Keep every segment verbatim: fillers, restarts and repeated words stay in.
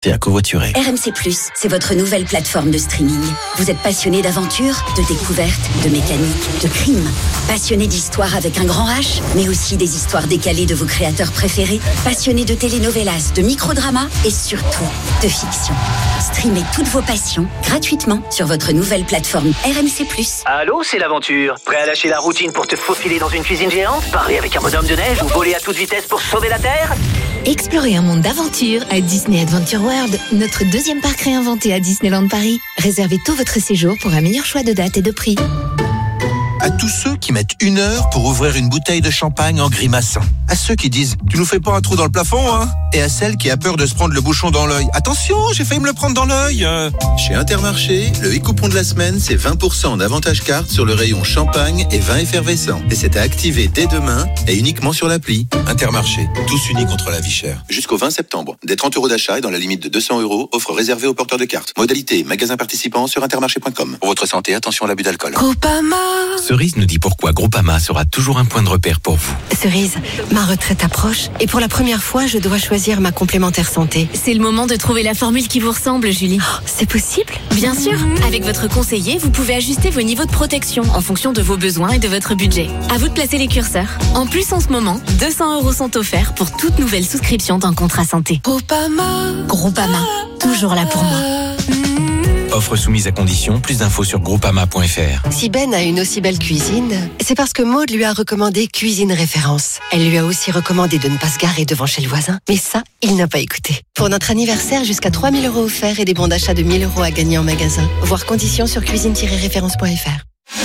et à covoiturer. R M C plus, c'est votre nouvelle plateforme de streaming. Vous êtes passionné d'aventure, de découverte, de mécanique, de crime. Passionné d'histoire avec un grand H, mais aussi des histoires décalées de vos créateurs préférés. Passionné de telenovelas, de microdramas et surtout de fiction. Streamez toutes vos passions gratuitement sur votre nouvelle plateforme R M C plus. Allô, c'est l'aventure. Prêt à lâcher la routine pour te faufiler dans une cuisine géante? Parler avec un bonhomme de neige ou voler à toute vitesse pour sauver la Terre? Explorez un monde d'aventure à Disney Adventure World, notre deuxième parc réinventé à Disneyland Paris. Réservez tout votre séjour pour un meilleur choix de date et de prix. À tous ceux qui mettent une heure pour ouvrir une bouteille de champagne en grimaçant. À ceux qui disent « Tu nous fais pas un trou dans le plafond, hein ?» Et à celle qui a peur de se prendre le bouchon dans l'œil. « Attention, j'ai failli me le prendre dans l'œil !» Chez Intermarché, le e-coupon de la semaine, c'est vingt pour cent en avantage carte sur le rayon champagne et vin effervescent. Et c'est à activer dès demain et uniquement sur l'appli. Intermarché, tous unis contre la vie chère. Jusqu'au vingt septembre. Des trente euros d'achat et dans la limite de deux cents euros, offre réservée aux porteurs de cartes. Modalité, magasin participant sur intermarché point com. Pour votre santé, attention à l'abus d'alcool. Groupama. Cerise nous dit pourquoi Groupama sera toujours un point de repère pour vous. Cerise, ma retraite approche et pour la première fois, je dois choisir ma complémentaire santé. C'est le moment de trouver la formule qui vous ressemble, Julie. Oh, c'est possible ? Bien sûr. Avec votre conseiller, vous pouvez ajuster vos niveaux de protection en fonction de vos besoins et de votre budget. À vous de placer les curseurs. En plus, en ce moment, deux cents euros sont offerts pour toute nouvelle souscription d'un contrat santé. Groupama. Groupama, toujours là pour moi. Offre soumise à condition, plus d'infos sur groupama point f r. Si Ben a une aussi belle cuisine, c'est parce que Maud lui a recommandé Cuisine Référence. Elle lui a aussi recommandé de ne pas se garer devant chez le voisin. Mais ça, il n'a pas écouté. Pour notre anniversaire, jusqu'à trois mille euros offerts et des bons d'achat de mille euros à gagner en magasin. Voir conditions sur cuisine tiret référence point f r.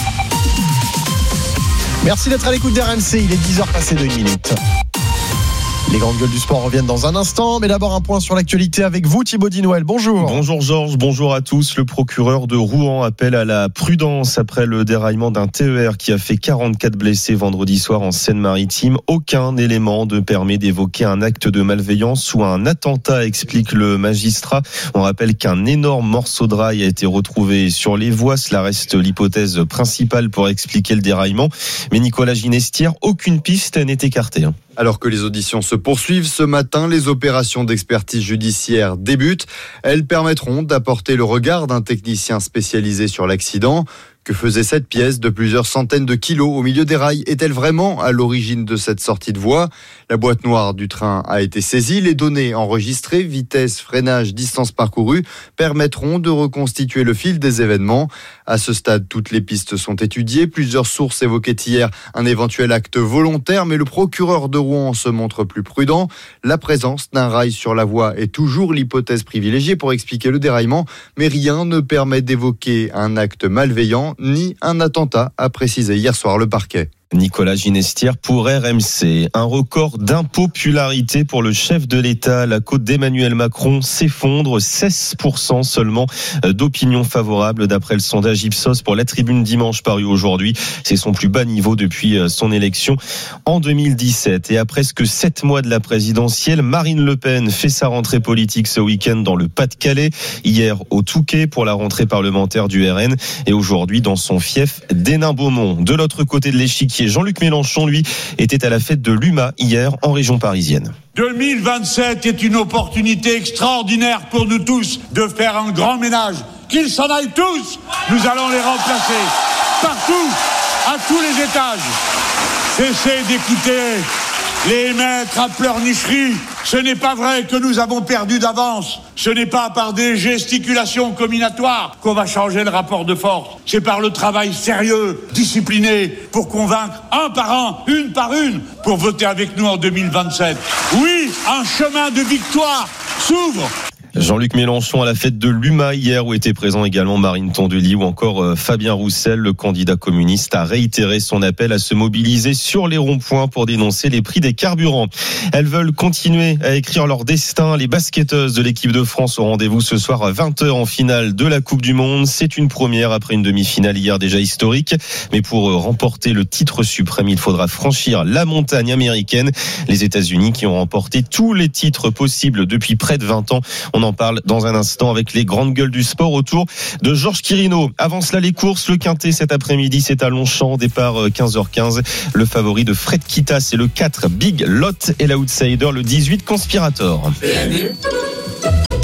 Merci d'être à l'écoute d'R M C, il est dix heures passées de une minute. Les grandes gueules du sport reviennent dans un instant, mais d'abord un point sur l'actualité avec vous, Thibaut Dinouel. Bonjour. Bonjour Georges, bonjour à tous. Le procureur de Rouen appelle à la prudence après le déraillement d'un T E R qui a fait quarante-quatre blessés vendredi soir en Seine-Maritime. Aucun élément ne permet d'évoquer un acte de malveillance ou un attentat, explique le magistrat. On rappelle qu'un énorme morceau de rail a été retrouvé sur les voies. Cela reste l'hypothèse principale pour expliquer le déraillement. Mais Nicolas Ginestière, aucune piste n'est écartée. Alors que les auditions se poursuivent, ce matin, les opérations d'expertise judiciaire débutent. Elles permettront d'apporter le regard d'un technicien spécialisé sur l'accident. Que faisait cette pièce de plusieurs centaines de kilos au milieu des rails? Est-elle vraiment à l'origine de cette sortie de voie? La boîte noire du train a été saisie. Les données enregistrées, vitesse, freinage, distance parcourue, permettront de reconstituer le fil des événements. À ce stade, toutes les pistes sont étudiées. Plusieurs sources évoquaient hier un éventuel acte volontaire, mais le procureur de Rouen se montre plus prudent. La présence d'un rail sur la voie est toujours l'hypothèse privilégiée pour expliquer le déraillement, mais rien ne permet d'évoquer un acte malveillant ni un attentat, a précisé hier soir le parquet. Nicolas Ginestière pour R M C. Un record d'impopularité pour le chef de l'État. La cote d'Emmanuel Macron s'effondre. seize pour cent seulement d'opinion favorable d'après le sondage Ipsos pour la Tribune dimanche paru aujourd'hui. C'est son plus bas niveau depuis son élection en deux mille dix-sept. Et à presque sept mois de la présidentielle, Marine Le Pen fait sa rentrée politique ce week-end dans le Pas-de-Calais. Hier au Touquet pour la rentrée parlementaire du R N et aujourd'hui dans son fief d'Hénin-Beaumont. De l'autre côté de l'échiquier, Jean-Luc Mélenchon, lui, était à la fête de l'U M A hier en région parisienne. deux mille vingt-sept est une opportunité extraordinaire pour nous tous de faire un grand ménage. Qu'ils s'en aillent tous, nous allons les remplacer. Partout, à tous les étages. Cessez d'écouter les maîtres à pleurnicherie. Ce n'est pas vrai que nous avons perdu d'avance. Ce n'est pas par des gesticulations combinatoires qu'on va changer le rapport de force. C'est par le travail sérieux, discipliné, pour convaincre un par un, une par une, pour voter avec nous en deux mille vingt-sept. Oui, un chemin de victoire s'ouvre. Jean-Luc Mélenchon à la fête de l'U M A hier où était présent également Marine Tondelier ou encore Fabien Roussel, le candidat communiste, a réitéré son appel à se mobiliser sur les ronds-points pour dénoncer les prix des carburants. Elles veulent continuer à écrire leur destin. Les basketteuses de l'équipe de France au rendez-vous ce soir à vingt heures en finale de la Coupe du Monde. C'est une première après une demi-finale hier déjà historique. Mais pour remporter le titre suprême, il faudra franchir la montagne américaine. Les États-Unis qui ont remporté tous les titres possibles depuis près de vingt ans. On en parle dans un instant avec les grandes gueules du sport autour de Georges Quirino. Avant cela, les courses, le Quintet cet après-midi, c'est à Longchamp, départ quinze heures quinze. Le favori de Fred Kita, c'est le quatre Big Lot et l'outsider, le dix-huit Conspirator.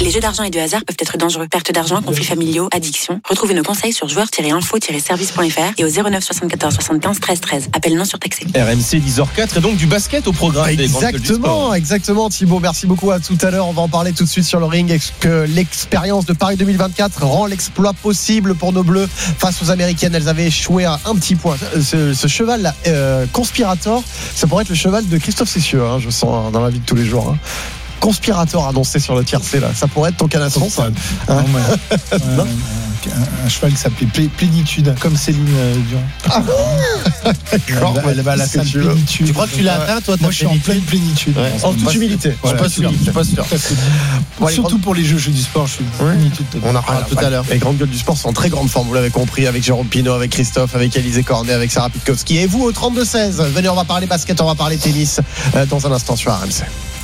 Les jeux d'argent et de hasard peuvent être dangereux. Perte d'argent, conflits familiaux, addiction. Retrouvez nos conseils sur joueurs tiret info tiret service point f r et au zéro neuf soixante-quatorze soixante-quinze treize treize. Appel non surtaxé. R M C dix heures quatre et donc du basket au programme. Exactement, exactement Thibaut. Merci beaucoup, à tout à l'heure. On va en parler tout de suite sur le ring. Est-ce que l'expérience de Paris deux mille vingt-quatre rend l'exploit possible pour nos Bleus face aux Américaines? Elles avaient échoué à un petit point. Ce, ce cheval euh, Conspirator, ça pourrait être le cheval de Christophe Cessieux, hein, je sens, dans la vie de tous les jours. Hein. Conspirator annoncé sur le tiercé là, ça pourrait être ton canasson, ça. Hein, non, mais, euh, un, un cheval qui s'appelait Plé, Plénitude, comme Céline euh, Dion. Ah, d'accord. Elle va à la salle Plénitude. Tu crois que tu l'as atteint, toi? Moi, je suis en pleine plénitude. Ouais, en toute humilité. Voilà, je suis pas sûr. Je suis pas sûr. Bon, surtout pour les jeux, jeux du sport, je suis en plénitude. On en reparlera tout à l'heure. Les grandes gueules du sport sont en très grande forme, vous l'avez compris, avec Jérôme Pinault, avec Christophe, avec Alizé Cornet, avec Sarah Pitkowski. Et vous, au trente-deux seize, venez, on va parler basket, on va parler tennis euh, dans un instant sur R M C.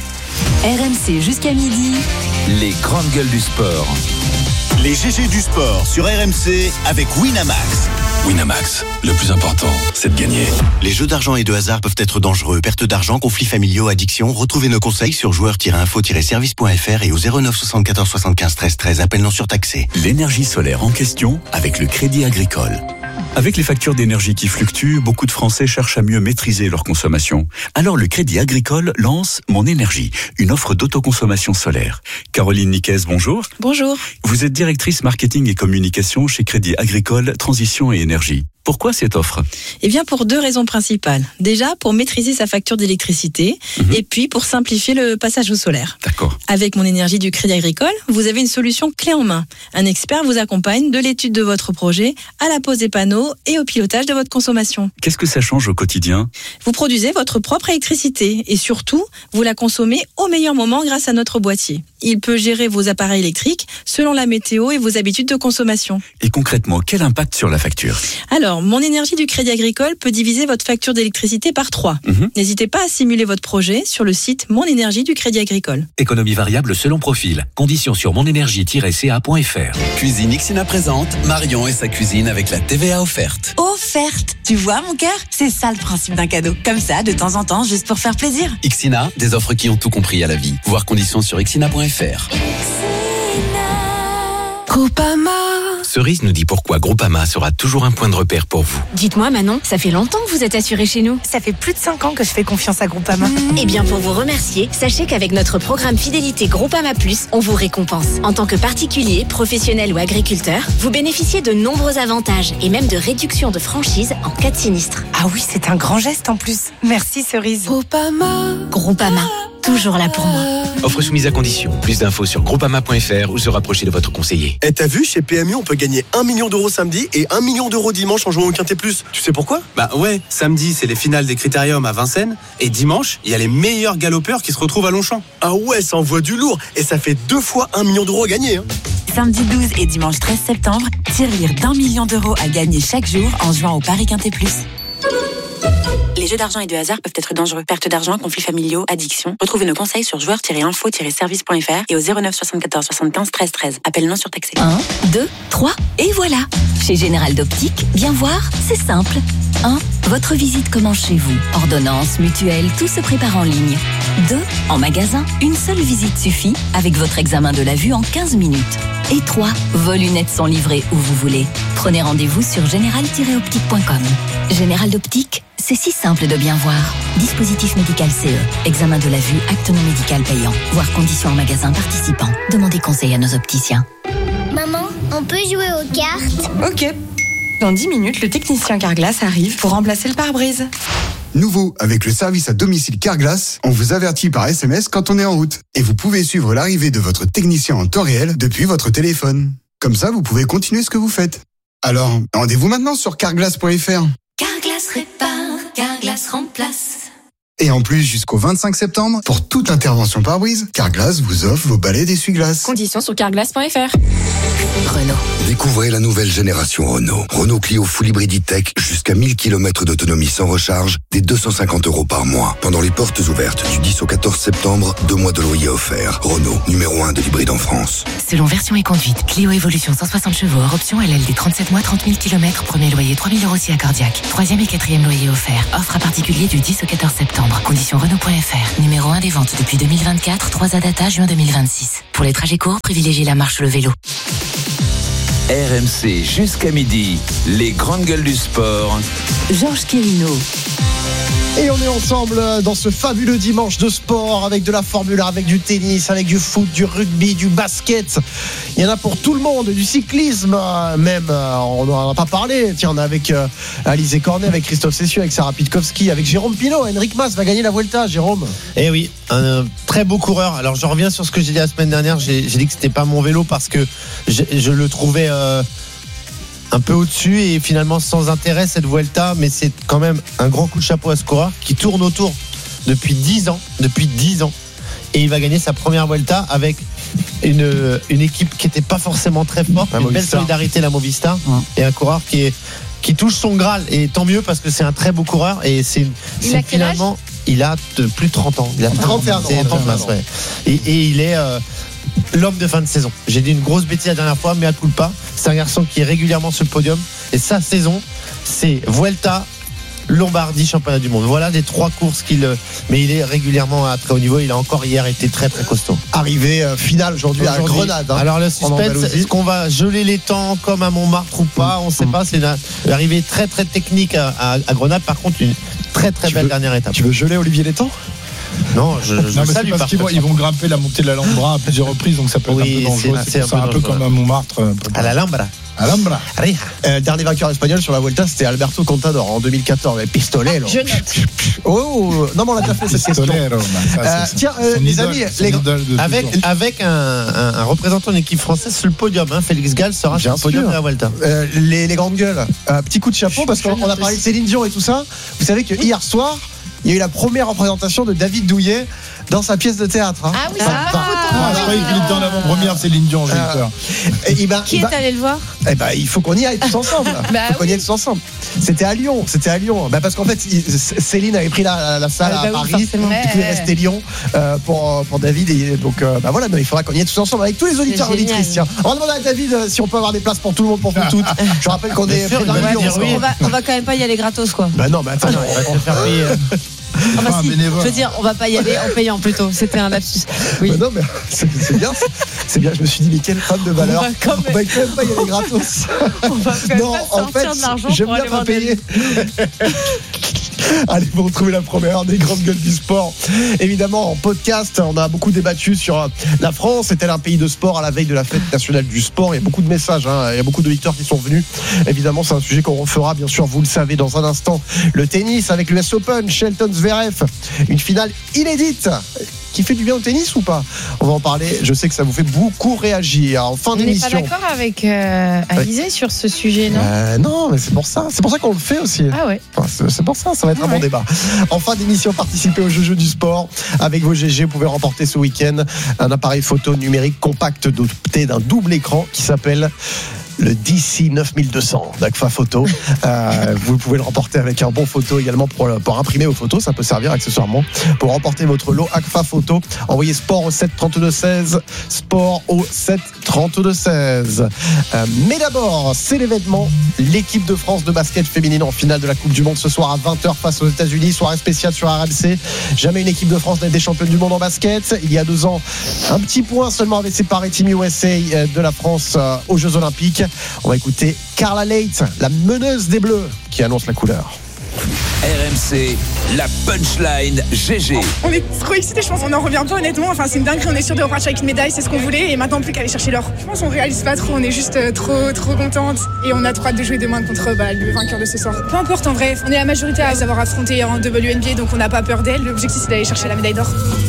R M C jusqu'à midi. Les grandes gueules du sport. Les G G du sport sur R M C avec Winamax. Winamax, le plus important, c'est de gagner. Les jeux d'argent et de hasard peuvent être dangereux. Perte d'argent, conflits familiaux, addiction. Retrouvez nos conseils sur joueurs tiret info tiret service point f r et au zéro neuf soixante-quatorze soixante-quinze treize treize. Appel non surtaxé. L'énergie solaire en question avec le Crédit Agricole. Avec les factures d'énergie qui fluctuent, beaucoup de Français cherchent à mieux maîtriser leur consommation. Alors le Crédit Agricole lance Mon Énergie, une offre d'autoconsommation solaire. Caroline Niquez, bonjour. Bonjour. Vous êtes directrice marketing et communication chez Crédit Agricole Transition et Énergie. Pourquoi cette offre ? Eh bien, pour deux raisons principales. Déjà, pour maîtriser sa facture d'électricité mmh. et puis pour simplifier le passage au solaire. D'accord. Avec Mon Énergie du Crédit Agricole, vous avez une solution clé en main. Un expert vous accompagne de l'étude de votre projet à la pose des panneaux et au pilotage de votre consommation. Qu'est-ce que ça change au quotidien ? Vous produisez votre propre électricité et surtout, vous la consommez au meilleur moment grâce à notre boîtier. Il peut gérer vos appareils électriques selon la météo et vos habitudes de consommation. Et concrètement, quel impact sur la facture ? Alors, Mon Énergie du Crédit Agricole peut diviser votre facture d'électricité par trois. Mmh. N'hésitez pas à simuler votre projet sur le site Mon Énergie du Crédit Agricole. Économie variable selon profil. Conditions sur monénergie tiret c a point f r. Cuisine Ixina présente Marion et sa cuisine avec la T V A offerte. Offerte. Tu vois, mon cœur, c'est ça le principe d'un cadeau. Comme ça, de temps en temps, juste pour faire plaisir. Ixina, des offres qui ont tout compris à la vie. Voir conditions sur ixina point f r. Groupama. Cerise nous dit pourquoi Groupama sera toujours un point de repère pour vous. Dites-moi Manon, ça fait longtemps que vous êtes assurée chez nous. Ça fait plus de cinq ans que je fais confiance à Groupama. Mmh. Eh bien pour vous remercier, sachez qu'avec notre programme fidélité Groupama Plus, on vous récompense. En tant que particulier, professionnel ou agriculteur, vous bénéficiez de nombreux avantages et même de réductions de franchise en cas de sinistre. Ah oui, c'est un grand geste en plus. Merci Cerise. Groupama. Groupama. Toujours là pour moi. Offre soumise à condition. Plus d'infos sur groupama point f r ou se rapprocher de votre conseiller. Et t'as vu, chez P M U, on peut gagner un million d'euros samedi et un million d'euros dimanche en jouant au Quintet Plus. Tu sais pourquoi ? Bah ouais, samedi, c'est les finales des Critériums à Vincennes. Et dimanche, il y a les meilleurs galopeurs qui se retrouvent à Longchamp. Ah ouais, ça envoie du lourd. Et ça fait deux fois un million d'euros à gagner. Hein. Samedi douze et dimanche treize septembre, tirelire d'un million d'euros à gagner chaque jour en jouant au Paris Quintet Plus. Les jeux d'argent et de hasard peuvent être dangereux. Perte d'argent, conflits familiaux, addiction. Retrouvez nos conseils sur joueurs tiret info tiret service point f r et au zéro neuf soixante-quatorze soixante-quinze treize treize. Appel non surtaxé. un, deux, trois et voilà. Chez Général d'Optique, bien voir, c'est simple. un. Votre visite commence chez vous. Ordonnance, mutuelle, tout se prépare en ligne. deux. En magasin, une seule visite suffit avec votre examen de la vue en quinze minutes. Et trois. Vos lunettes sont livrées où vous voulez. Prenez rendez-vous sur général tiret optique point com. Général d'Optique, c'est si simple de bien voir. Dispositif médical C E. Examen de la vue, acte non médical payant. Voir conditions en magasin participant. Demandez conseil à nos opticiens. Maman, on peut jouer aux cartes ? Ok. Dans dix minutes, le technicien Carglass arrive pour remplacer le pare-brise. Nouveau, avec le service à domicile Carglass, on vous avertit par S M S quand on est en route. Et vous pouvez suivre l'arrivée de votre technicien en temps réel depuis votre téléphone. Comme ça, vous pouvez continuer ce que vous faites. Alors, rendez-vous maintenant sur carglass point f r. Carglass répare, Carglass remplace. Et en plus, jusqu'au vingt-cinq septembre, pour toute intervention pare-brise, Carglass vous offre vos balais d'essuie-glace. Conditions sur carglass point f r. Renault. Découvrez la nouvelle génération Renault. Renault Clio Full Hybrid E-Tech, jusqu'à mille kilomètres d'autonomie sans recharge, dès deux cent cinquante euros par mois. Pendant les portes ouvertes du dix au quatorze septembre, deux mois de loyer offerts. Renault, numéro un de l'hybride en France. Selon version et conduite, Clio Evolution cent soixante chevaux, hors option L L D trente-sept mois, trente mille kilomètres, premier loyer trois mille euros si accordiaque. Troisième et quatrième loyer offert. Offre à particulier du dix au quatorze septembre. septembre. Conditions Renault point F R. Numéro un des ventes depuis deux mille vingt-quatre, trois A Data, juin deux mille vingt-six. Pour les trajets courts, privilégiez la marche ou le vélo. R M C jusqu'à midi, les grandes gueules du sport. Georges Quirino. Et on est ensemble dans ce fabuleux dimanche de sport avec de la Formule un, avec du tennis, avec du foot, du rugby, du basket. Il y en a pour tout le monde, du cyclisme même. On n'en a pas parlé. Tiens, on est avec euh, Alizé Cornet, avec Christophe Cessieux, avec Sarah Pitkowski, avec Jérôme Pinot. Enric Mas va gagner la Vuelta, Jérôme. Eh oui, un très beau coureur. Alors je reviens sur ce que j'ai dit la semaine dernière. J'ai, j'ai dit que c'était pas mon vélo parce que je, je le trouvais... Euh, un peu au-dessus et finalement sans intérêt cette Vuelta, mais c'est quand même un grand coup de chapeau à ce coureur qui tourne autour depuis dix ans, depuis dix ans, et il va gagner sa première Vuelta avec une, une équipe qui n'était pas forcément très forte, la une Movistar. Belle solidarité, la Movistar, ouais. Et un coureur qui est qui touche son Graal, et tant mieux parce que c'est un très beau coureur et c'est, c'est il finalement il a de plus de trente ans, il a trente et un ans, c'est trente ans, ouais. et, et il est euh, l'homme de fin de saison. J'ai dit une grosse bêtise la dernière fois, mais à culpa. C'est un garçon qui est régulièrement sur le podium. Et sa saison, c'est Vuelta, Lombardie, championnat du monde. Voilà les trois courses qu'il. Mais il est régulièrement à très haut niveau. Il a encore hier été très très costaud. Arrivé euh, finale aujourd'hui, aujourd'hui à Grenade. Hein, alors le suspense, est-ce qu'on va geler les temps comme à Montmartre ou pas? On ne sait mmh. pas. C'est une, une arrivée très très technique à, à, à Grenade. Par contre, une très très tu belle veux, dernière étape. Tu veux geler Olivier Létang? Non, je, je non, mais c'est parce qu'ils vont, ils vont grimper la montée de l'Alhambra à plusieurs reprises, donc ça peut oui, être un peu dangereux. C'est, c'est, c'est, c'est un, un peu, peu comme à Montmartre. À l'Alhambra. Alhambra. Euh, dernier vainqueur espagnol sur la Vuelta, c'était Alberto Contador en deux mille quatorze. Mais Pistolero. Je note. Oh, non, mais on l'a déjà fait cette question. Pistolero, bah, euh, tiens, euh, les idole, amis, les... avec, avec un, un, un représentant d'une équipe française sur le podium, hein, Félix Gall sera bien sur le podium de la Vuelta. Euh, les, les grandes gueules. Euh, petit coup de chapeau, parce qu'on a parlé de Céline Dion et tout ça. Vous savez que hier soir, il y a eu la première représentation de David Douillet dans sa pièce de théâtre. Hein. Ah oui, ça va. Ah, je croyais qu'il était en avant-première, Céline Dion, j'ai eu peur. Et ben, Qui est ben, allé le voir? Eh ben, il faut qu'on y aille tous ensemble. bah il faut qu'on oui. y aille tous ensemble. C'était à Lyon. C'était à Lyon. Ben, parce qu'en fait, il, Céline avait pris la, la salle ah, bah à oui, Paris. Du coup, il est resté Lyon euh, pour, pour David. Et donc, euh, ben voilà, non, il faudra qu'on y aille tous ensemble avec tous les auditeurs et auditrices. Tiens, on va demander à David euh, si on peut avoir des places pour tout le monde, pour vous toutes. Je rappelle qu'on est près d'un million. On va, on va quand même pas y aller gratos, quoi. Ben non, mais attends, on va te faire payer. Ah bah si, je veux dire, on va pas y aller en payant plutôt. C'était un lapsus. Oui. Bah non, mais c'est, c'est bien. C'est bien. Je me suis dit, mais quelle femme de valeur. On va quand même, on va quand même pas y aller gratos. On va quand même non, pas en fait, de l'argent j'aime pour bien aller pas payer. Allez, vous retrouvez la première heure des grandes gueules du sport. Évidemment, en podcast, on a beaucoup débattu sur la France. Est-elle un pays de sport à la veille de la fête nationale du sport? Il y a beaucoup de messages, hein. Il y a beaucoup d'auditeurs qui sont venus. Évidemment, c'est un sujet qu'on refera, bien sûr, vous le savez, dans un instant. Le tennis avec l'U S Open, Shelton Zverev, une finale inédite. Qui fait du bien au tennis ou pas? On va en parler. Je sais que ça vous fait beaucoup réagir. En fin on d'émission. On n'est pas d'accord avec euh, Alizé ouais. sur ce sujet, non euh, Non, mais c'est pour ça. C'est pour ça qu'on le fait aussi. Ah ouais. Enfin, c'est, c'est pour ça. Ça va être ah un ouais. bon débat. En fin d'émission, participez au jeu du sport avec vos G G. Vous pouvez remporter ce week-end un appareil photo numérique compact doté d'un double écran qui s'appelle le D C neuf mille deux cents d'Agfa Photo. Euh, vous pouvez le remporter avec un bon photo également pour, pour imprimer vos photos. Ça peut servir accessoirement pour remporter votre lot Agfa Photo. Envoyez sport au sept trente-deux seize. Sport au sept trente-deux seize. Euh, mais d'abord, c'est l'événement. L'équipe de France de basket féminine en finale de la Coupe du Monde ce soir à vingt heures face aux États-Unis. Soirée spéciale sur R M C. Jamais une équipe de France n'a été championne du monde en basket. Il y a deux ans, un petit point seulement avait séparé Team U S A de la France aux Jeux Olympiques. On va écouter Carla Leight, la meneuse des Bleus, qui annonce la couleur. R M C, la punchline G G. On est trop excités, je pense, on n'en revient pas honnêtement. Enfin, c'est une dinguerie, on est sûr de repartir avec une médaille, c'est ce qu'on voulait, et maintenant plus qu'à aller chercher l'or. Je pense qu'on réalise pas trop, on est juste trop, trop contente, et on a trop hâte de jouer demain contre bah, le vainqueur de ce soir. Peu importe, en vrai, on est la majorité à les avoir affrontés en W N B A, donc on n'a pas peur d'elle. L'objectif, c'est d'aller chercher la médaille d'or.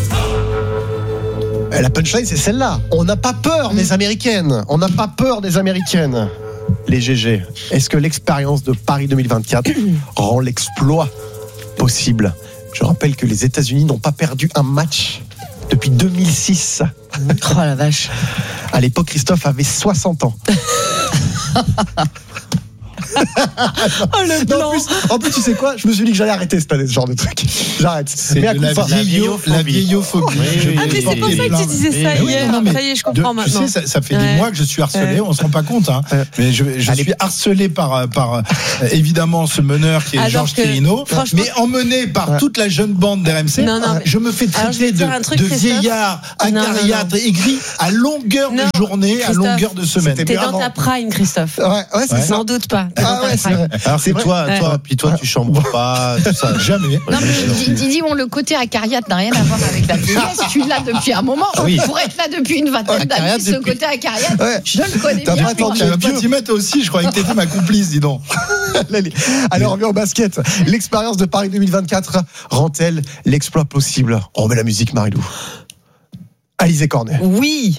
La punchline, c'est celle-là. On n'a pas peur des Américaines. On n'a pas peur des Américaines. Les G G, est-ce que l'expérience de Paris deux mille vingt-quatre rend l'exploit possible? Je rappelle que les États-Unis n'ont pas perdu un match depuis deux mille six. Oh la vache. À l'époque, Christophe avait soixante ans. Oh le Non, blanc. en, plus, en plus, tu sais quoi? Je me suis dit que j'allais arrêter cette année, ce genre de truc. J'arrête. C'est Mais à de coup la, de pas. vieillo, la vieillophobie. Oui, Ah mais c'est pour ça que tu disais ça Oui, hier. non, non, mais Ça y est, je de- comprends maintenant. Tu sais, ça, ça fait Ouais. des mois que je suis harcelé, Ouais. on se rend pas compte, hein. Mais je, je Allez. suis harcelé par, par euh, évidemment ce meneur qui est Alors Georges que, Quirino, franchement- mais emmené par Ouais. toute la jeune bande d'R M C. Non, non, mais- je me fais Alors, je vais traiter te de, dire un truc, de Christophe. vieillard, Non, non, acariâtre, aigri à longueur Non, de journée, à Christophe, longueur de semaine. c'était T'es mieux dans avant. ta prime, Christophe. Ouais, ouais, c'est Ouais. ça. N'en doute pas. T'es Ah dans ta ouais, c'est prime. vrai. Alors C'est que vrai. toi, Ouais. toi, puis toi, tu chambres pas, tout ça. Jamais. Non, mais dis- dis bon, le côté acariate n'a rien à voir avec la vieillesse. Tu l'as depuis un moment. Oui. Pour être là depuis une vingtaine d'années, Acariate ce depuis- côté acariate, Ouais. je le connais T'as bien. pas attendu. Tu vas pas vieux. t'y mettre aussi, je croyais que t'étais ma complice, dis donc. Allez, allez, on revient au basket. L'expérience de Paris deux mille vingt-quatre rend-elle l'exploit possible? On remet la musique, Marilou. Alizé Cornet. Oui.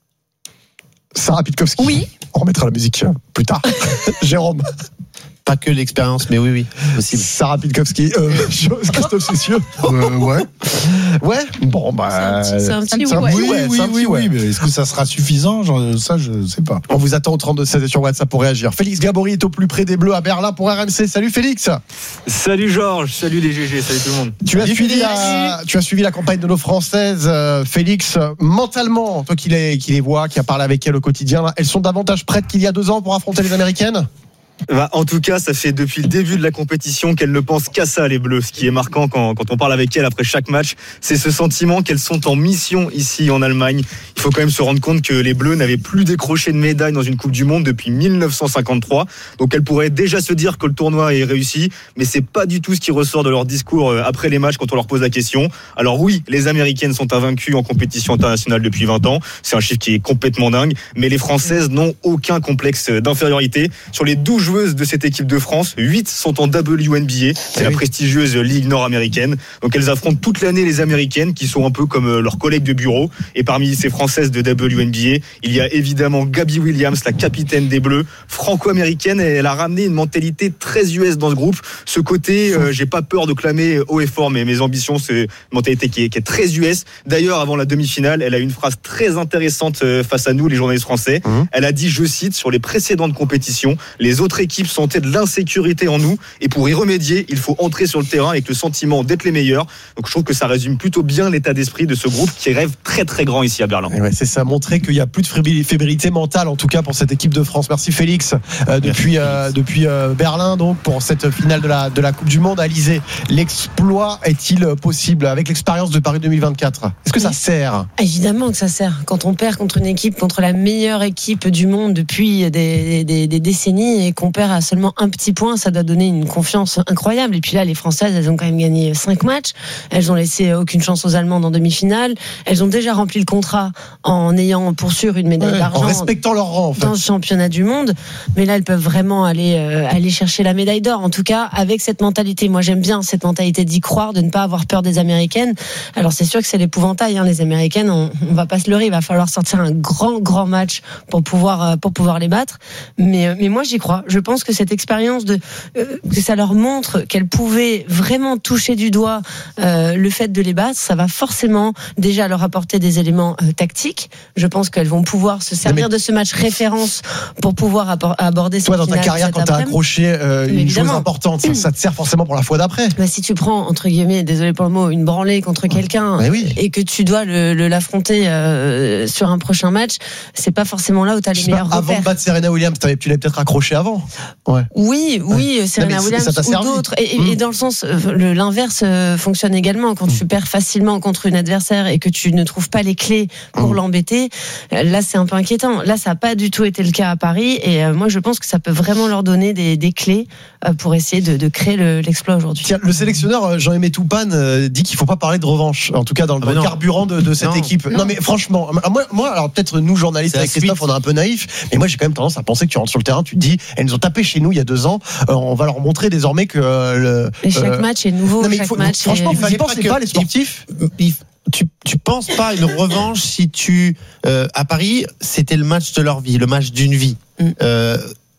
Sarah Pitkowski. Oui. On remettra la musique euh, plus tard. Jérôme. Pas que l'expérience, mais oui, oui, possible. Sarah Pitkowski. Euh, Christophe Cessieux. Euh, ouais. Ouais. Bon, bah. C'est un petit- c'est un petit c'est un ouais. petit Oui, ouais, oui, c'est un oui, petit ouais. oui, mais est-ce que ça sera suffisant? Genre, ça, je sais pas. On vous attend au trente-deux seize et sur WhatsApp pour réagir. Félix Gabory est au plus près des Bleus à Berlin pour R M C. Salut Félix. Salut Georges, salut les G G, salut tout le monde. Tu as, Salut suivi Félix. la, tu as suivi la campagne de nos Françaises, euh, Félix. Mentalement, toi qui les, qui les vois, qui a parlé avec elles au quotidien, là, elles sont davantage prêtes qu'il y a deux ans pour affronter les Américaines? Bah, en tout cas, ça fait depuis le début de la compétition qu'elles ne pensent qu'à ça, les Bleus. Ce qui est marquant quand, quand on parle avec elles après chaque match, c'est ce sentiment qu'elles sont en mission ici en Allemagne. Il faut quand même se rendre compte que les Bleus n'avaient plus décroché de médaille dans une Coupe du Monde depuis mille neuf cent cinquante-trois. Donc elles pourraient déjà se dire que le tournoi est réussi, mais c'est pas du tout ce qui ressort de leur discours après les matchs quand on leur pose la question. Alors oui, les Américaines sont invaincues en compétition internationale depuis vingt ans. C'est un chiffre qui est complètement dingue, mais les Françaises n'ont aucun complexe d'infériorité. Sur les douze joueuses de cette équipe de France, huit sont en W N B A, c'est la prestigieuse ligue nord-américaine. Donc elles affrontent toute l'année les Américaines qui sont un peu comme leurs collègues de bureau. Et parmi ces Françaises de W N B A, il y a évidemment Gabby Williams, la capitaine des Bleus, franco-américaine, et elle a ramené une mentalité très U S dans ce groupe. Ce côté, euh, j'ai pas peur de clamer haut et fort, mais mes ambitions, c'est une mentalité qui est, qui est très U S. D'ailleurs, avant la demi-finale, elle a eu une phrase très intéressante face à nous, les journalistes français. Mmh. Elle a dit, je cite, sur les précédentes compétitions, les autres équipes sentaient de l'insécurité en nous, et pour y remédier, il faut entrer sur le terrain avec le sentiment d'être les meilleurs. Donc je trouve que ça résume plutôt bien l'état d'esprit de ce groupe qui rêve très très grand ici à Berlin. Ouais, c'est ça, montrer qu'il n'y a plus de fébrilité mentale, en tout cas pour cette équipe de France. Merci Félix, euh, depuis, euh, depuis euh, Berlin, donc pour cette finale de la, de la Coupe du Monde. Alizé, l'exploit est-il possible avec l'expérience de Paris deux mille vingt-quatre? Est-ce que ça sert? Évidemment que ça sert. Quand on perd contre une équipe, contre la meilleure équipe du monde depuis des, des, des décennies, et qu'on perd à seulement un petit point, ça doit donner une confiance incroyable. Et puis là, les Françaises, elles ont quand même gagné cinq matchs. Elles ont laissé aucune chance aux Allemandes en demi-finale. Elles ont déjà rempli le contrat en ayant pour sûr une médaille ouais, d'argent. En respectant leur rang, en fait. Dans ce championnat du monde. Mais là, elles peuvent vraiment aller, euh, aller chercher la médaille d'or. En tout cas, avec cette mentalité. Moi, j'aime bien cette mentalité d'y croire, de ne pas avoir peur des Américaines. Alors, c'est sûr que c'est l'épouvantail, hein. Les Américaines, on, on va pas se leurrer. Il va falloir sortir un grand, grand match pour pouvoir, pour pouvoir les battre. Mais, mais moi, j'y crois. Je pense que cette expérience de, euh, que ça leur montre qu'elles pouvaient vraiment toucher du doigt euh, le fait de les battre, ça va forcément déjà leur apporter des éléments euh, tactiques. Je pense qu'elles vont pouvoir se servir mais de ce match référence pour pouvoir appor- aborder cette finale. Toi, dans ta carrière, quand tu as accroché euh, une chose importante, ça, ça te sert forcément pour la fois d'après. Bah, si tu prends, entre guillemets, désolé pour le mot, une branlée contre quelqu'un oui. et que tu dois le, le, l'affronter euh, sur un prochain match, c'est pas forcement là où tu as les meilleurs pas, repères. Avant de battre Serena Williams, tu l'avais peut-être accroché avant. Ouais. Oui, oui, ouais. Serena non, Williams ou d'autres. Et, mmh. et dans le sens, le, l'inverse fonctionne également. Quand mmh. tu perds facilement contre une adversaire et que tu ne trouves pas les clés pour mmh. l'embêter, là c'est un peu inquiétant. Là, ça n'a pas du tout été le cas à Paris. Et euh, moi, je pense que ça peut vraiment leur donner des, des clés euh, pour essayer de, de créer le, l'exploit aujourd'hui. Tiens, le sélectionneur Jean-Aimé Toupane euh, dit qu'il ne faut pas parler de revanche, en tout cas dans le, ah dans le carburant de, de cette non. équipe. Non. non, mais franchement, moi, moi, alors peut-être nous journalistes avec Christophe, suite. on est un peu naïfs, mais moi j'ai quand même tendance à penser que tu rentres sur le terrain, tu te dis, elles nous ont tapé chez nous il y a deux ans, euh, on va leur montrer désormais que euh, le. Et chaque euh, match est nouveau. Non, mais chaque il faut, match franchement, est... vous n'y pensez pas, les sportifs. Il, il, tu, tu penses pas à une revanche si tu euh, à Paris, c'était le match de leur vie, le match d'une vie. Mm. Euh,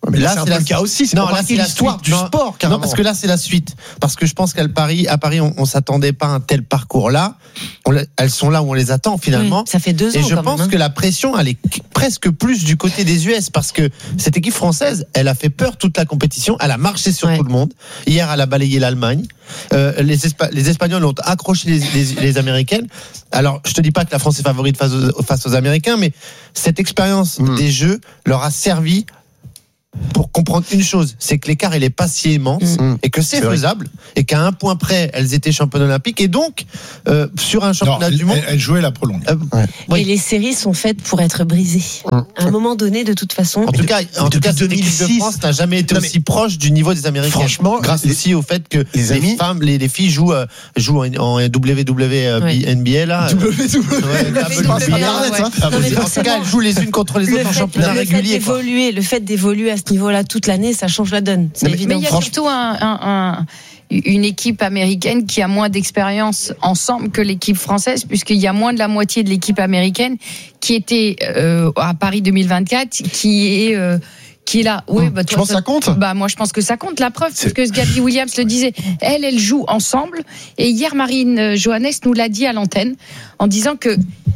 Mais là, là c'est un c'est peu la le cas aussi. C'est non, pas là, partie c'est de la l'histoire suite. du Non, sport, carrément. Non, parce que là, c'est la suite. Parce que je pense qu'à Paris, à Paris, on, on s'attendait pas à un tel parcours-là. On, elles sont là où on les attend finalement. Oui, ça fait deux ans. Et je quand pense même, hein. que la pression, elle est presque plus du côté des U S parce que cette équipe française, elle a fait peur toute la compétition. Elle a marché sur Ouais. tout le monde. Hier, elle a balayé l'Allemagne. Euh, les, Espa- les Espagnols ont accroché les, les, les Américaines. Alors, je te dis pas que la France est favorite face aux, face aux Américains, mais cette expérience mmh. des Jeux leur a servi pour comprendre une chose, c'est que l'écart il est pas si immense mmh. et que c'est, c'est faisable vrai. Et qu'à un point près elles étaient championnes olympiques et donc euh, sur un championnat non, du monde elles jouaient la prolongue. Euh, ouais. oui. Et les séries sont faites pour être brisées. Mmh. À un moment donné, de toute façon. En tout cas, en tout cas, cette équipe de France n'a jamais été non, aussi proche du niveau des Américains. Franchement, grâce les, aussi au fait que les, les amis, femmes, les, les filles jouent euh, jouent en, en W W ouais. N B A là. W W En tout cas, elles jouent les unes contre les autres en championnat régulier. Le fait d'évoluer à ce niveau-là toute l'année, ça change la donne. C'est mais, évident. Mais il y a surtout un, un, un, une équipe américaine qui a moins d'expérience ensemble que l'équipe française, puisqu'il y a moins de la moitié de l'équipe américaine qui était euh, à Paris deux mille vingt-quatre, qui est euh, qui est là. Oui, bah, toi, je pense que ça compte. Bah moi je pense que ça compte. La preuve, c'est parce que Gabby Williams le disait. Elle, elle joue ensemble. Et hier, Marine Johannes nous l'a dit à l'antenne en disant que.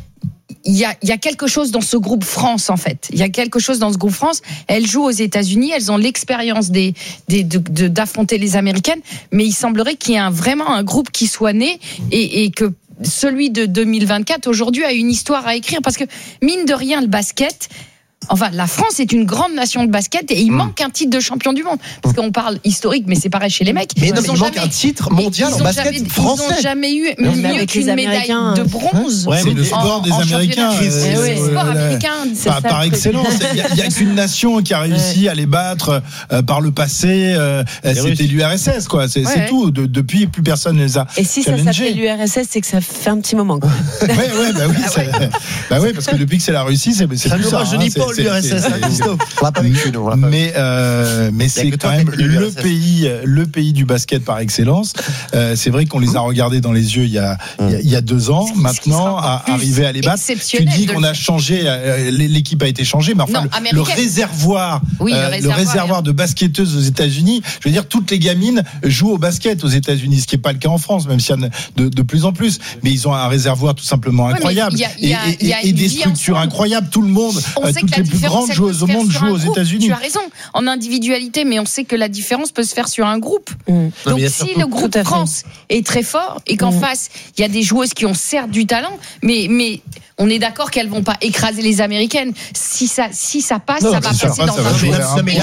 Il y, a, il y a quelque chose dans ce groupe France, en fait. Il y a quelque chose dans ce groupe France. Elles jouent aux États-Unis, elles ont l'expérience des, des, de, de, d'affronter les Américaines, mais il semblerait qu'il y ait un, vraiment un groupe qui soit né et, et que celui de deux mille vingt-quatre, aujourd'hui, a une histoire à écrire. Parce que, mine de rien, le basket... Enfin, la France est une grande nation de basket et il mmh. manque un titre de champion du monde. Parce qu'on parle historique, mais c'est pareil chez les mecs. Mais non, ils mais il manque jamais, un titre mondial en basket jamais, français. Ils n'ont jamais eu mieux qu'une médaille de bronze. Ouais, c'est le sport en, des en Américains. C'est le ouais, sport américain. Par, par excellence. Il n'y a, a qu'une nation qui a réussi ouais. à les battre euh, par le passé. Euh, c'était l'U R S S, quoi. C'est, ouais. c'est tout. De, depuis, plus personne ne les a. Et si challengés. Ça s'appelle l'U R S S, c'est que ça fait un petit moment. Oui, ouais, bah oui, bah oui, parce que depuis que c'est la Russie, c'est c'est ça plus ça. Je dis pas l'U R S S. On l'a pas vécu, nous. Mais, euh, mais c'est quand même le pays, le pays du basket par excellence. Euh, c'est vrai qu'on les a regardés dans les yeux il y a, il y a, il y a deux ans. Maintenant, à arriver à les battre, tu dis qu'on a changé, euh, l'équipe a été changée, mais enfin, non, le, le réservoir, oui, le euh, réservoir, le réservoir de basketteuses aux États-Unis, je veux dire, toutes les gamines jouent au basket aux États-Unis, ce qui n'est pas le cas en France, même s'il y en a de, de plus en plus. Mais ils ont un réservoir tout simplement incroyable ouais, y a, y a, et, et, y a et des structures ensemble. Incroyables. Tout le monde, euh, toutes les plus grandes joueuses au monde jouent aux États-Unis. Tu as raison, en individualité, mais on sait que la différence peut se faire sur un groupe. Mmh. Donc non, si le groupe France est très fort et qu'en mmh. face, il y a des joueuses qui ont certes du talent, mais, mais on est d'accord qu'elles vont pas écraser les Américaines. Si ça, si ça passe, non, ça va passer ça, dans ça un jeu.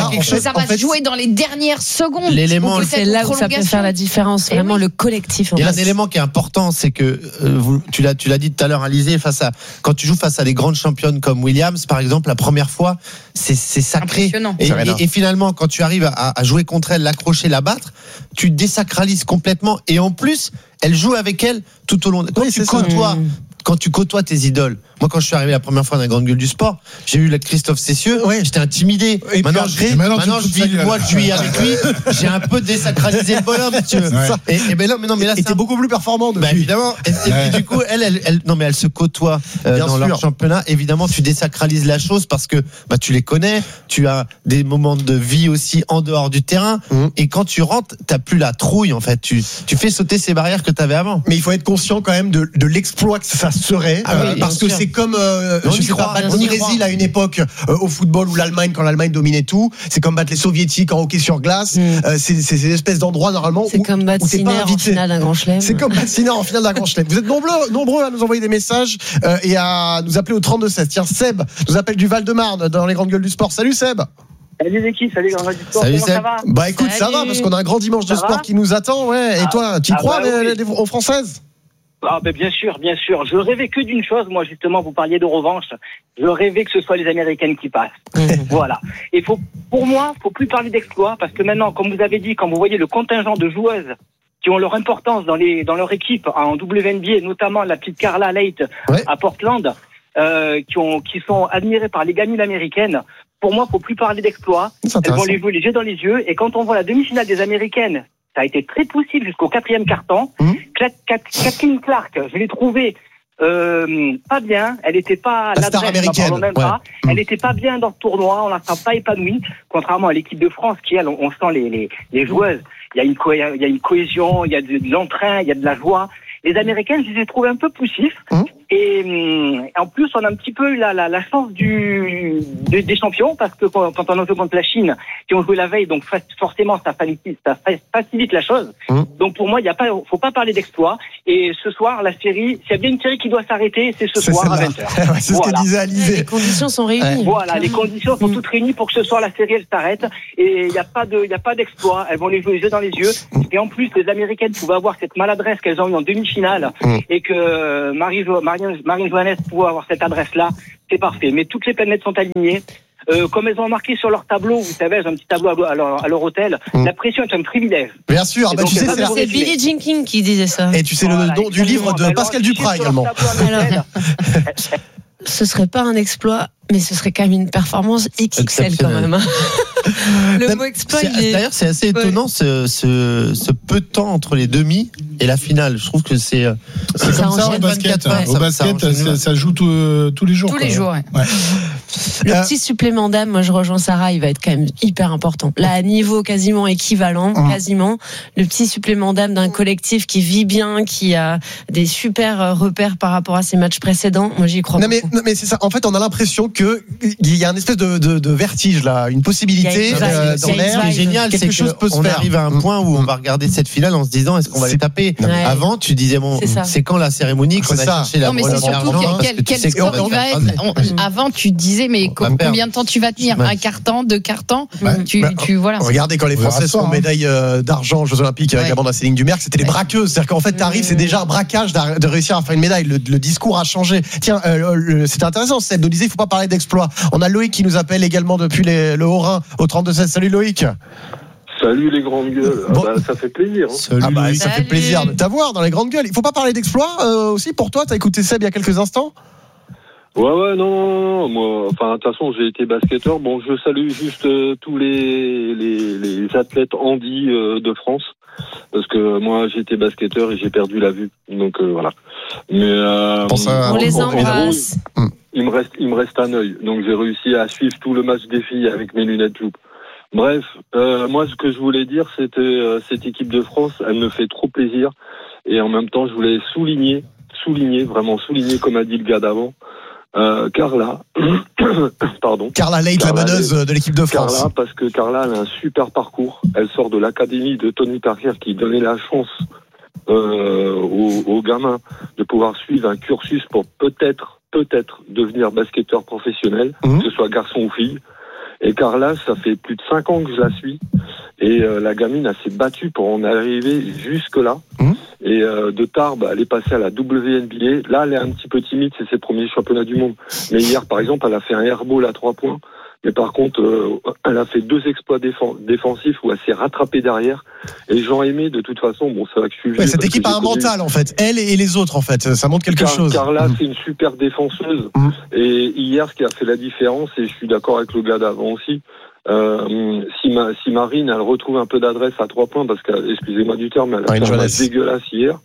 Ça va se jouer dans les dernières secondes. L'élément, c'est là où ça peut faire la différence. Et vraiment oui. le collectif. Il y a un élément qui est important, c'est que euh, vous, tu l'as, tu l'as dit tout à l'heure, Alizé, face à quand tu joues face à des grandes championnes comme Williams, par exemple, la première fois, c'est, c'est sacré. Et, et, et finalement, quand tu arrives à, à jouer contre elle, l'accrocher, la battre, tu désacralises complètement. Et en plus, elle joue avec elle tout au long. Quand oui, tu côtoies, quand tu côtoies tes idoles. Moi, quand je suis arrivé la première fois dans la grande gueule du sport, j'ai eu le Christophe Cessieux. Ouais. J'étais intimidé. Et maintenant, puis, je, maintenant, maintenant je vis le mois de juillet avec lui. J'ai un peu désacralisé le bonhomme, si tu veux. Ouais. Et, et ben là, mais non, mais là, c'est un... beaucoup plus performant depuis. Bah, évidemment. Et, et, ouais. et du coup, elle, elle, elle, non, mais elle se côtoie euh, dans sûr. Leur championnat. Évidemment, tu désacralises la chose parce que bah, tu les connais. Tu as des moments de vie aussi en dehors du terrain. Mmh. Et quand tu rentres, t'as plus la trouille, en fait. Tu, tu fais sauter ces barrières que t'avais avant. Mais il faut être conscient quand même de, de l'exploit que ça serait. Ah, euh, oui, parce que sûr. C'est comme, euh, je sais pas, battre le Brésil à une époque euh, au football ou l'Allemagne quand l'Allemagne dominait tout. C'est comme battre les Soviétiques en hockey sur glace. Mm. Euh, c'est, c'est ces espèces d'endroits normalement c'est où, comme battre Sinner en finale d'un grand chelem. C'est comme battre Sinner en finale d'un grand chelem. Vous êtes nombreux, nombreux à nous envoyer des messages euh, et à nous appeler au trente-deux seize. Tiens, Seb nous appelle du Val-de-Marne dans les grandes gueules du sport. Salut Seb. Salut les équipes, salut Grand du Sport, salut comment Seb. ça va? Bah écoute, salut. Ça va parce qu'on a un grand dimanche de ça sport va qui nous attend, ouais. Et ah, toi, tu y ah crois bah, les, oui. les, aux Françaises? Ah ben bien sûr, bien sûr. Je rêvais que d'une chose, moi justement, vous parliez de revanche. Je rêvais que ce soit les Américaines qui passent. Voilà. Et faut, pour moi, faut plus parler d'exploit parce que maintenant, comme vous avez dit, quand vous voyez le contingent de joueuses qui ont leur importance dans les dans leur équipe en W N B A, notamment la petite Carla Leight ouais. à Portland, euh, qui ont qui sont admirées par les gamines américaines. Pour moi, faut plus parler d'exploit. Elles vont les jouer les yeux dans les yeux. Et quand on voit la demi-finale des Américaines, ça a été très possible jusqu'au quatrième quart-temps. Mmh. Kathleen Clark, je l'ai trouvée Euh, pas bien, elle n'était pas la star américaine. Même ouais. pas. Elle n'était pas bien dans ce tournoi, on la sent pas épanouie, contrairement à l'équipe de France qui, elle, on, on sent les, les, les joueuses. Il y a une co- il y a une cohésion, il y a de, de l'entrain, il y a de la joie. Les Américaines, je les ai trouvés un peu poussifs. Mmh. Et en plus, on a un petit peu eu la, la, la chance du, de, des champions, parce que quand, quand on a joué contre la Chine, qui ont joué la veille, donc forcément, ça facilite, ça facilite la chose. Mmh. Donc pour moi, il y a pas, faut pas parler d'exploit. Et ce soir, la série, s'il y a bien une série qui doit s'arrêter, c'est ce c'est soir celle-là. à vingt heures. Ouais, c'est voilà. Ce que disait Alizé. Les conditions sont réunies. Ouais. Voilà, les conditions sont toutes réunies pour que ce soir la série elle s'arrête. Et il n'y a pas de, il y a pas d'exploit. Elles vont les jouer les yeux dans les yeux. Et en plus, les Américaines pouvaient avoir cette maladresse qu'elles ont eu en demi-finale. Mmh. Et que Marie, Marine, Marine Johannes pouvait avoir cette adresse-là, c'est parfait. Mais toutes les planètes sont alignées. Euh, comme elles ont marqué sur leur tableau, vous savez, elles ont un petit tableau à leur, à leur hôtel, mmh. la pression est un privilège. Bien sûr, bah, donc, tu sais, c'est, c'est Billie Jean King qui disait ça. Et tu sais voilà, le nom du livre de Pascal Duprat également. Alors, ce serait pas un exploit, mais ce serait quand même une performance X X L quand même. Le même, mot exploit, c'est, il est... D'ailleurs, c'est assez étonnant ouais. ce, ce, ce peu de temps entre les demi et la finale. Je trouve que c'est, c'est ça comme ça au basket. Heures, au ça, basket, ça, ça, ça joue tout, euh, tous les jours. Tous quoi. les jours, ouais. ouais. Le euh, petit supplément d'âme, moi je rejoins Sarah, il va être quand même hyper important. Là, à niveau quasiment équivalent, mmh. quasiment, le petit supplément d'âme d'un collectif qui vit bien, qui a des super repères par rapport à ses matchs précédents, moi j'y crois non, beaucoup. Mais, non mais c'est ça, en fait on a l'impression qu'il y a une espèce de, de, de vertige là, une possibilité euh, dans l'air. Ce qui est génial, c'est qu'on arrive à un point où on va regarder cette finale en se disant est-ce qu'on va les taper. Ouais. Avant, tu disais bon, c'est, c'est quand la cérémonie qu'on a cherché la non, mais c'est surtout quel, quel score il va être. On, avant, tu disais mais com- combien de temps tu vas tenir, un quart temps, deux quarts temps, ouais. tu, bah, tu voilà. Regardez quand les Françaises font médaille d'argent aux Jeux Olympiques avec ouais. Amanda Céline-Dumerc, c'était les braqueuses, c'est-à-dire qu'en fait t'arrives, c'est déjà un braquage de réussir à faire une médaille. Le, le discours a changé. Tiens, euh, le, c'était intéressant. Seb nous disait il faut pas parler d'exploit. On a Loïc qui nous appelle également depuis les, le Haut-Rhin au trente-deux seize. Salut Loïc. Salut les grandes gueules. Bon. Ah bah, ça fait plaisir. Hein. Salut, ah bah, ça Salut. fait plaisir de t'avoir dans les grandes gueules. Il faut pas parler d'exploit euh, aussi pour toi. T'as écouté Seb il y a quelques instants. Ouais ouais non non non moi enfin de toute façon j'ai été basketteur. Bon je salue juste euh, tous les, les les athlètes handi euh, de France parce que moi j'ai été basketteur et j'ai perdu la vue donc euh, voilà. Mais euh, on les embrasse. Gros, il me reste il me reste un œil donc j'ai réussi à suivre tout le match des filles avec mes lunettes loupe. Bref, euh, moi ce que je voulais dire c'était euh, cette équipe de France, elle me fait trop plaisir et en même temps je voulais souligner, souligner vraiment souligner comme a dit le gars d'avant, euh, Carla, pardon. Carla Leight, la meneuse de l'équipe de France. Carla parce que Carla elle a un super parcours, elle sort de l'académie de Tony Parker qui donnait la chance euh, aux, aux gamins de pouvoir suivre un cursus pour peut-être peut-être devenir basketteur professionnel, mmh. que ce soit garçon ou fille. Et Carla, ça fait plus de cinq ans que je la suis. Et euh, la gamine, elle s'est battue pour en arriver jusque-là. Mmh. Et euh, de Tarbes, elle est passée à la W N B A. Là, elle est un petit peu timide, c'est ses premiers championnats du monde. Mais hier, par exemple, elle a fait un airball à trois points. Mais par contre, euh, elle a fait deux exploits défens- défensifs où elle s'est rattrapée derrière. Et Jean Aimé, de toute façon, bon, c'est vrai que je suis vieux. Ouais, cette équipe a un mental, en fait. Elle et les autres, en fait. Ça montre quelque Car, chose. Carla, mmh. c'est une super défenseuse. Mmh. Et hier, ce qui a fait la différence, et je suis d'accord avec le gars d'avant aussi, euh, si, ma, si Marine, elle retrouve un peu d'adresse à trois points, parce que, excusez-moi du terme, elle a fait un match dégueulasse hier,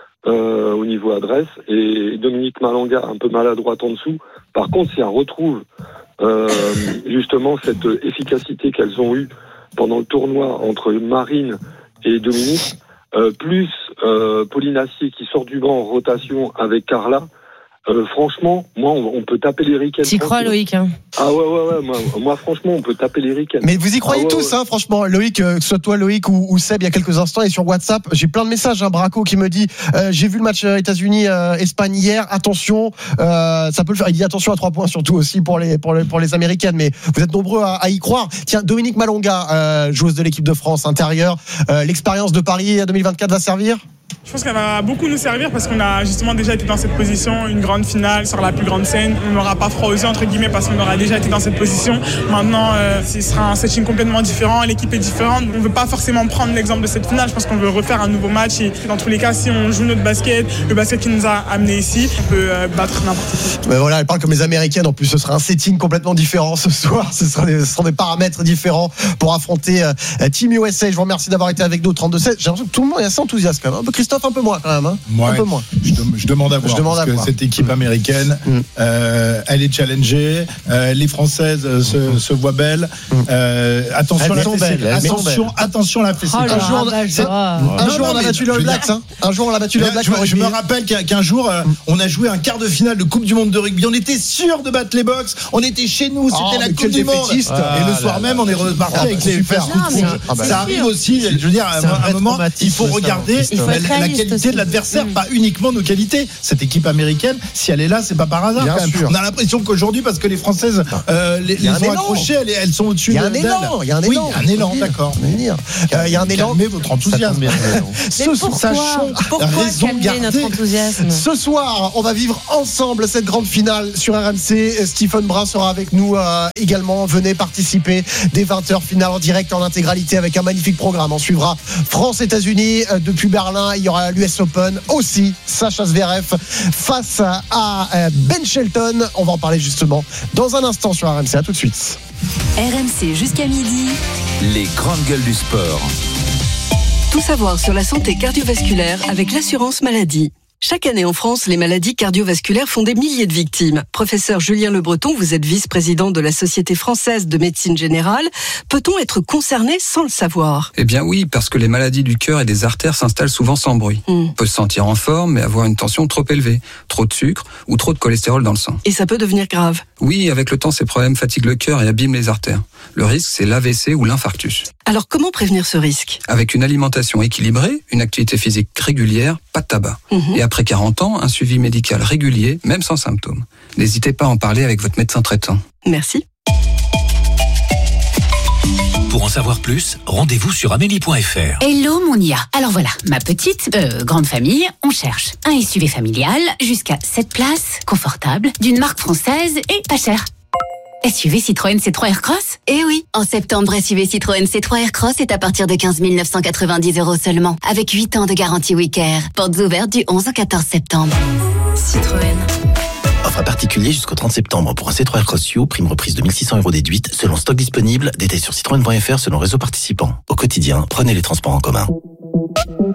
euh, au niveau adresse, et Dominique Malanga, un peu maladroite en dessous. Par contre, si elle retrouve Euh, justement cette efficacité qu'elles ont eue pendant le tournoi entre Marine et Dominique, euh, plus euh, Pauline Assier qui sort du banc en rotation avec Carla, euh, franchement, moi on, on peut taper les ricaines. T'y crois Loïc hein. Ah ouais ouais ouais, moi, moi franchement on peut taper les ricaines. Mais vous y croyez ah, ouais, tous ouais. hein, franchement Loïc, euh, que ce soit toi Loïc ou, ou Seb il y a quelques instants et sur WhatsApp, j'ai plein de messages, hein, Braco qui me dit euh, j'ai vu le match euh, États-Unis euh, Espagne hier, attention, euh, ça peut le faire. Il dit attention à trois points surtout aussi pour les pour les pour les américaines, mais vous êtes nombreux à, à y croire. Tiens, Dominique Malonga, euh, joueuse de l'équipe de France intérieure, euh, l'expérience de Paris deux mille vingt-quatre va servir? Je pense qu'elle va beaucoup nous servir parce qu'on a justement déjà été dans cette position, une grande finale sur la plus grande scène. On n'aura pas froid aux yeux entre guillemets parce qu'on aura déjà été dans cette position. Maintenant, euh, ce sera un setting complètement différent, l'équipe est différente. On ne veut pas forcément prendre l'exemple de cette finale. Je pense qu'on veut refaire un nouveau match et dans tous les cas, si on joue notre basket, le basket qui nous a amenés ici, on peut euh, battre n'importe qui. Mais voilà, elle parle comme les Américaines. En plus, ce sera un setting complètement différent ce soir. Ce sera des, ce seront des paramètres différents pour affronter euh, Team U S A. Je vous remercie d'avoir été avec nous au trente-deux seize. J'ai l'impression que tout le monde est assez enthousiaste quand même. Un peu Christophe Christophe, un peu moins quand même. Hein. Ouais, un peu moins. Je, de, je demande à voir. Je demande parce à que voir. cette équipe américaine, mm. euh, elle est challengée. Euh, les Françaises euh, se, mm. se voient belles. Euh, attention, elles la belles, attention, attention la fessée. Oh, un jour, un jour on a battu le All Blacks. Hein. Un jour on a battu le All Blacks. Je, je me rappelle qu'un, qu'un jour, euh, on a joué un quart de finale de Coupe du Monde de rugby. On était sûr de battre les Box. On était chez nous. C'était oh, la Coupe du Monde. Ah, et le soir là, même, là, on est reparti ah, avec les super. fesses toutes rouges. Ah, bah, ça arrive aussi. Je veux dire, à un, un moment, il faut regarder la, la qualité aussi de l'adversaire, mmh. pas uniquement nos qualités. Cette équipe américaine, si elle est là, c'est pas par hasard. Quand même. On a l'impression qu'aujourd'hui, parce que les Françaises euh, les, les ont accrochées, elles, elles sont au-dessus. Il y a un d'elles. élan. Il y a un oui, élan. un élan, d'accord. Il y a un élan. Calmez votre enthousiasme. Ce soir, pourquoi calmer notre enthousiasme ? Ce soir, on va vivre ensemble cette grande finale sur R M C. Stephen Brun sera avec nous euh, également. Venez participer dès vingt heures, finale en direct en intégralité avec un magnifique programme. On suivra France-États-Unis euh, depuis Berlin. Il y aura l'U S Open aussi. Sacha Zverev face à euh, Ben Shelton. On va en parler justement dans un instant sur R M C. À tout de suite. R M C jusqu'à midi. Les grandes gueules du sport. Tout savoir sur la santé cardiovasculaire avec l'assurance maladie. Chaque année en France, les maladies cardiovasculaires font des milliers de victimes. Professeur Julien Le Breton, vous êtes vice-président de la Société française de médecine générale. Peut-on être concerné sans le savoir ? Eh bien oui, parce que les maladies du cœur et des artères s'installent souvent sans bruit. Mm. On peut se sentir en forme, mais avoir une tension trop élevée, trop de sucre ou trop de cholestérol dans le sang. Et ça peut devenir grave ? Oui, avec le temps, ces problèmes fatiguent le cœur et abîment les artères. Le risque, c'est l'A V C ou l'infarctus. Alors comment prévenir ce risque ? Avec une alimentation équilibrée, une activité physique régulière, pas de tabac. Mm-hmm. Et après quarante ans, un suivi médical régulier, même sans symptômes. N'hésitez pas à en parler avec votre médecin traitant. Merci. Pour en savoir plus, rendez-vous sur amélie point f r. Hello Monia. Alors voilà, ma petite, euh, grande famille, on cherche un S U V familial jusqu'à sept places, confortable, d'une marque française et pas cher. S U V Citroën C trois Aircross ? Eh oui, en septembre, S U V Citroën C trois Aircross est à partir de quinze mille neuf cent quatre-vingt-dix euros seulement, avec huit ans de garantie Wicker. Portes ouvertes du onze au quatorze septembre. Citroën. Offre à particulier jusqu'au trente septembre pour un C trois Aircross U, prime reprise de mille six cents euros déduite, selon stock disponible, détail sur citroën point f r selon réseau participant. Au quotidien, prenez les transports en commun.